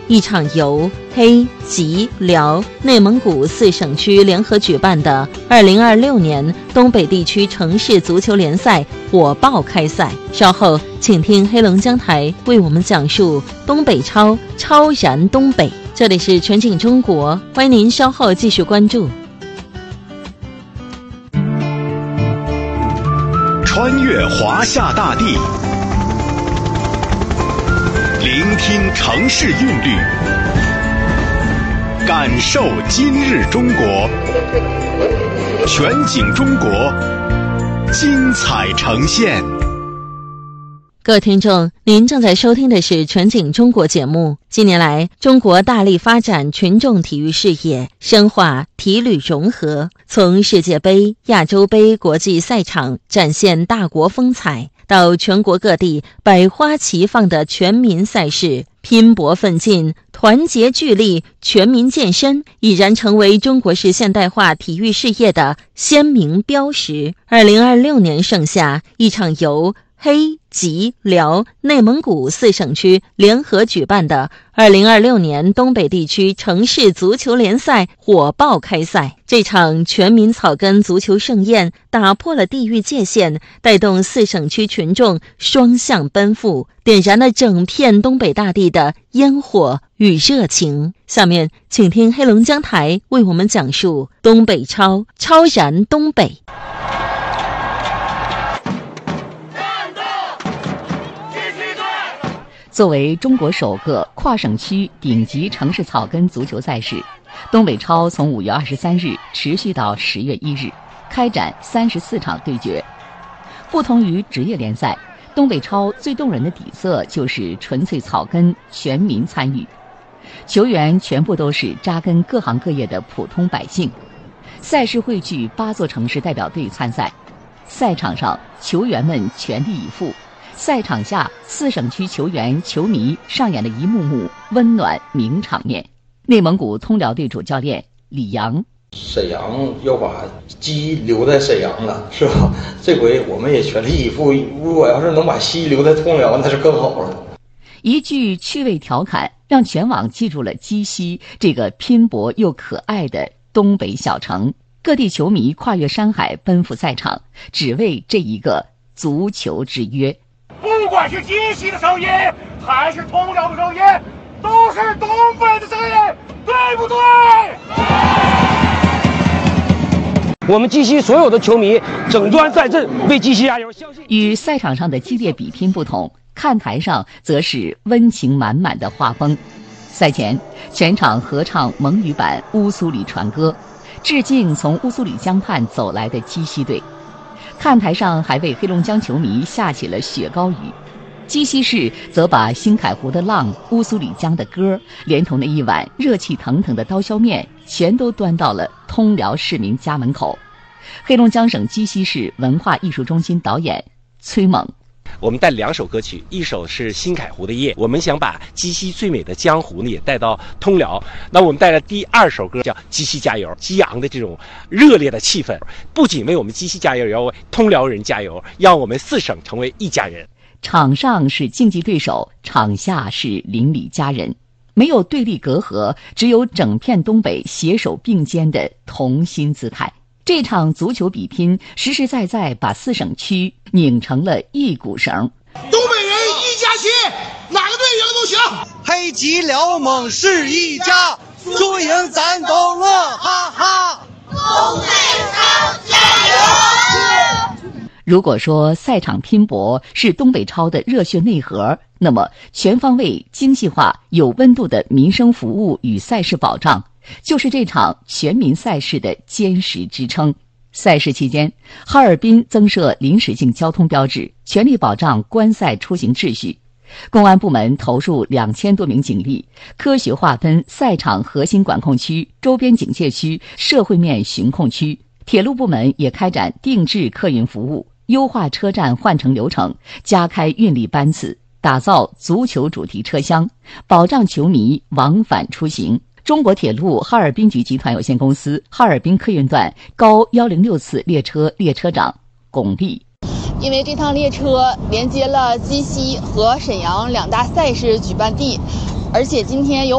一场由黑、吉、辽、内蒙古4省区联合举办的2026年东北地区城市足球联赛火爆开赛。稍后请听黑龙江台为我们讲述东北超燃东北。这里是全景中国，欢迎您稍后继续关注。 穿越华夏大地，聆听城市韵律，感受今日中国。全景中国，精彩呈现。 各位听众，您正在收听的是全景中国节目。近年来，中国大力发展群众体育事业，深化体旅融合，从世界杯、亚洲杯国际赛场展现大国风采，到全国各地百花齐放的全民赛事，拼搏奋进、团结聚力，全民健身已然成为中国式现代化体育事业的鲜明标识。2026年盛夏，一场由黑、吉、辽、内蒙古4省区联合举办的2026年东北地区城市足球联赛火爆开赛。这场全民草根足球盛宴打破了地域界限，带动4省区群众双向奔赴，点燃了整片东北大地的烟火与热情。下面请听黑龙江台为我们讲述东北超燃东北。作为中国首个跨省区顶级城市草根足球赛事，东北超从5月23日持续到10月1日，开展34场对决。不同于职业联赛，东北超最动人的底色就是纯粹草根，全民参与。球员全部都是扎根各行各业的普通百姓。赛事汇聚8座城市代表队参赛，赛场上球员们全力以赴，赛场下4省区球员球迷上演了一幕幕温暖名场面。内蒙古通辽队主教练李阳： 沈阳要把鸡留在沈阳了，是吧？这回我们也全力以赴，如果要是能把鸡留在通辽，那是更好了。 一句趣味调侃让全网记住了鸡西这个拼搏又可爱的东北小城。各地球迷跨越山海奔赴赛场，只为这一个足球之约。 不管是鸡西的声音还是通辽的声音，都是东北的声音，对不对？ 我们鸡西所有的球迷整装在阵，为鸡西加油！ 与赛场上的激烈比拼不同，看台上则是温情满满的画风。赛前，全场合唱蒙语版乌苏里船歌，致敬从乌苏里江畔走来的鸡西队。看台上还为黑龙江球迷下起了雪糕雨。鸡西市则把新凯湖的浪、乌苏里江的歌，连同那一碗热气腾腾的刀削面，全都端到了通辽市民家门口。黑龙江省鸡西市文化艺术中心导演崔猛： 我们带2首歌曲，一首是新凯湖的夜，我们想把鸡西最美的江湖呢也带到通辽。那我们带来第2首歌叫鸡西加油，激昂的这种热烈的气氛，不仅为我们鸡西加油，也要为通辽人加油，让我们4省成为一家人。 场上是竞技对手，场下是邻里家人，没有对立隔阂，只有整片东北携手并肩的同心姿态。这场足球比拼实实在在把4省区拧成了一股绳。 东北人一家亲，哪个队赢都行。 黑吉辽蒙是一家，输赢咱都乐哈哈。 东北超加油！ 如果说赛场拼搏是东北超的热血内核，那么全方位、精细化、有温度的民生服务与赛事保障，就是这场全民赛事的坚实支撑。赛事期间，哈尔滨增设临时性交通标志，全力保障观赛出行秩序。公安部门投入2000多名警力，科学划分赛场核心管控区、周边警戒区、社会面巡控区。铁路部门也开展定制客运服务，优化车站换乘流程，加开运力班次，打造足球主题车厢，保障球迷往返出行。中国铁路哈尔滨局集团有限公司哈尔滨客运段高106次列车列车长巩俐： 因为这趟列车连接了鸡西和沈阳2大赛事举办地，而且今天有